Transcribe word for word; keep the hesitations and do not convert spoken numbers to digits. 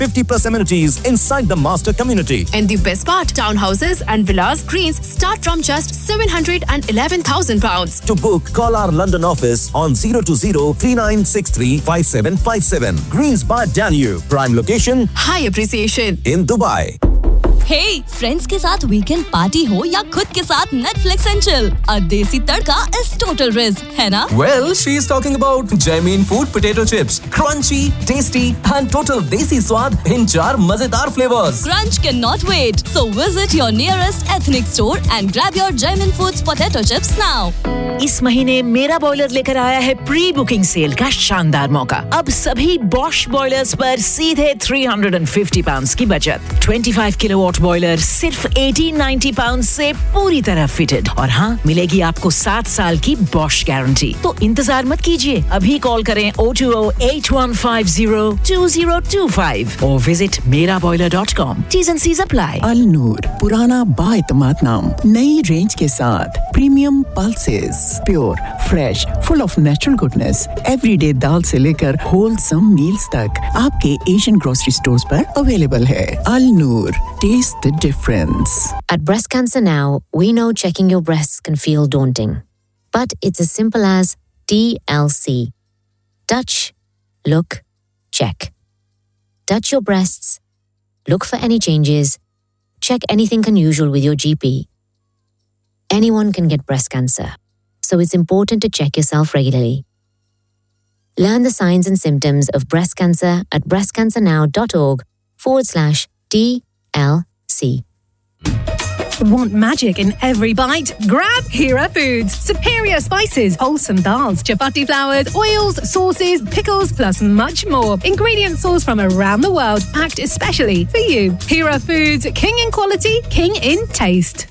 fifty plus amenities inside the master community. And the best part, townhouses and villas greens start from just seven hundred eleven thousand pounds. To book, call our London office on zero two zero three nine six three five seven five seven. Greens by Danube, prime location, high appreciation in Dubai. Hey, friends के साथ weekend party हो या खुद के साथ Netflix and chill, a देसी तड़का is total risk, है ना? Well, she is talking about Jamin Food Potato Chips, crunchy, tasty, and total desi स्वाद in चार मजेदार flavors. Crunch cannot wait, so visit your nearest ethnic store and grab your Jamin Foods Potato Chips now. इस महीने मेरा boiler लेकर आया है pre booking cell का शानदार मौका। अब सभी बॉश बॉयलर्स पर सीधे three hundred fifty पाउंड्स की बचत। twenty-five किलोवाट बॉयलर सिर्फ eighteen ninety पाउंड्स से पूरी तरह फिटेड और हाँ मिलेगी आपको सात साल की बॉश गारंटी। तो इंतजार मत कीजिए, अभी कॉल करें oh two oh eight one five zero two zero two five और विजिट मेरा boiler dot com. T's and C's apply। अल नूर, पुराना बाएतमाद नाम, नई रेंज के साथ premium pulses, pure, fresh, full of natural goodness, everyday दाल से लेकर होलसम मील्स तक आपके एशियन ग्रोसरी स्टोर्स पर अवेलेबल है। अल नूर, test the difference. At Breast Cancer Now, we know checking your breasts can feel daunting, but it's as simple as D L C. Touch, look, check. Touch your breasts, look for any changes, check anything unusual with your G P. Anyone can get breast cancer, so it's important to check yourself regularly. Learn the signs and symptoms of breast cancer at breastcancernow.org forward slash DLC. Want magic in every bite? Grab Hira Foods. Superior spices, wholesome dals, chapati flours, oils, sauces, pickles, plus much more. Ingredients sourced from around the world, packed especially for you. Hira Foods, king in quality, king in taste.